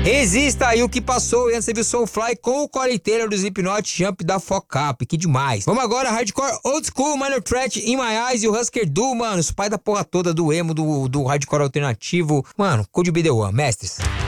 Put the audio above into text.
Resista aí o que passou. E antes você viu Soulfly com o quarenteiro do Slipknot, Jump da Focap. Que demais. Vamos agora, Hardcore Old School, Minor Threat, In My Eyes e o Husker Du, mano. Os pais da porra toda do emo, do hardcore alternativo. Mano, Cold Be The One, mestres.